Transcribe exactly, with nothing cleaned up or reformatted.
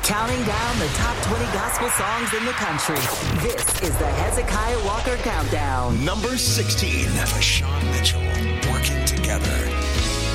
Counting down the top twenty gospel songs in the country. This is the Hezekiah Walker Countdown. Number sixteen. Sean Mitchell, Working Together.